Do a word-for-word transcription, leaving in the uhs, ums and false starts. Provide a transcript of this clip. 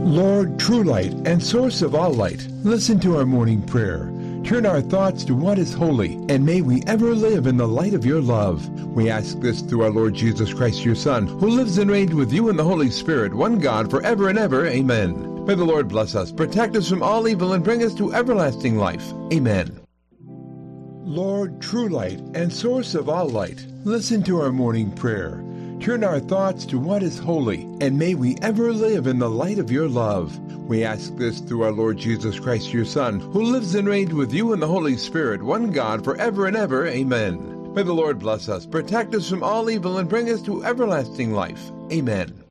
Lord, true light and source of all light, listen to our morning prayer. Turn our thoughts to what is holy, and may we ever live in the light of your love. We ask this through our Lord Jesus Christ, your Son, who lives and reigns with you in the Holy Spirit, one God, forever and ever. Amen. May the Lord bless us, protect us from all evil, and bring us to everlasting life. Amen. Lord, true light and source of all light, listen to our morning prayer. Turn our thoughts to what is holy, and may we ever live in the light of your love. We ask this through our Lord Jesus Christ, your Son, who lives and reigns with you in the Holy Spirit, one God, forever and ever. Amen. May the Lord bless us, protect us from all evil, and bring us to everlasting life. Amen.